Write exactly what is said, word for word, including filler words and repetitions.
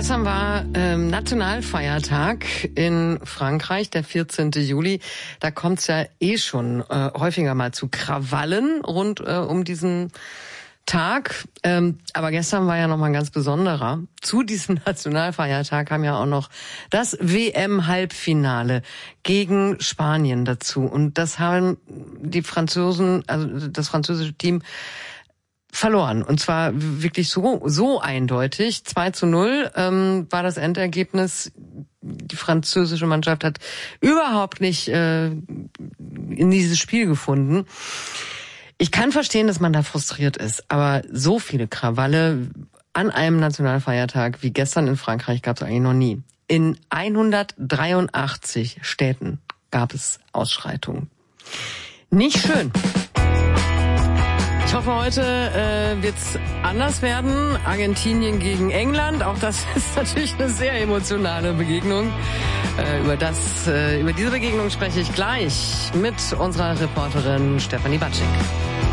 Gestern war ähm, Nationalfeiertag in Frankreich, der vierzehnten Juli. Da kommt's ja eh schon äh, häufiger mal zu Krawallen rund äh, um diesen Tag. Ähm, aber gestern war ja nochmal ein ganz besonderer. Zu diesem Nationalfeiertag kam ja auch noch das W M-Halbfinale gegen Spanien dazu. Und das haben die Franzosen, also das französische Team, verloren. Und zwar wirklich so so eindeutig. zwei zu null ähm, war das Endergebnis. Die französische Mannschaft hat überhaupt nicht äh, in dieses Spiel gefunden. Ich kann verstehen, dass man da frustriert ist, aber so viele Krawalle an einem Nationalfeiertag wie gestern in Frankreich gab es eigentlich noch nie. In hundertdreiundachtzig Städten gab es Ausschreitungen. Nicht schön. Ich hoffe, heute äh, wird's anders werden. Argentinien gegen England. Auch das ist natürlich eine sehr emotionale Begegnung. Äh, über das, äh, über diese Begegnung spreche ich gleich mit unserer Reporterin Stefanie Batschik.